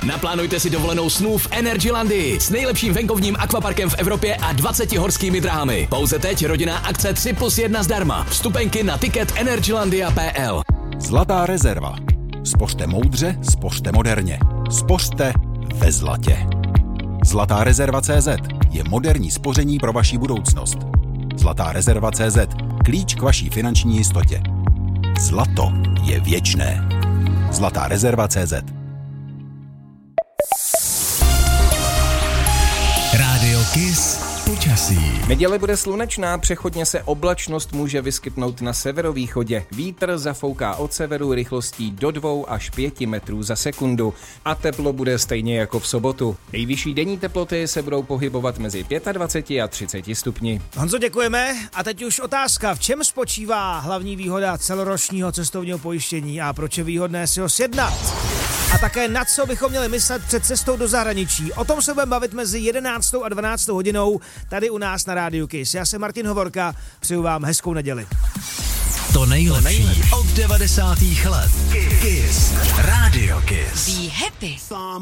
Naplánujte si dovolenou snů v Energylandii s nejlepším venkovním akvaparkem v Evropě a 20 horskými dráhami. Pouze teď rodinná akce 3+1 zdarma. Vstupenky na ticket energylandia.pl. Zlatá rezerva. Spořte moudře, spořte moderně. Spořte ve zlatě. Zlatá rezerva.cz je moderní spoření pro vaši budoucnost. Zlatá rezerva.cz. Klíč k vaší finanční jistotě. Zlato je věčné. Zlatá rezerva.cz. Rádio Kiss počasí. Neděle bude slunečná, přechodně se oblačnost může vyskytnout na severovýchodě. Vítr zafouká od severu rychlostí do 2 až 5 metrů za sekundu a teplo bude stejně jako v sobotu. Nejvyšší denní teploty se budou pohybovat mezi 25 a 30 stupni. Honzo, děkujeme. A teď už otázka, v čem spočívá hlavní výhoda celoročního cestovního pojištění a proč je výhodné si ho sjednat? A také na co bychom měli myslet před cestou do zahraničí. O tom se budeme bavit mezi 11. a 12. hodinou tady u nás na Rádiu Kiss. Já jsem Martin Hovorka, přeju vám hezkou neděli. To nejlepší od 90. let. Kiss. Rádio Kiss. Be happy.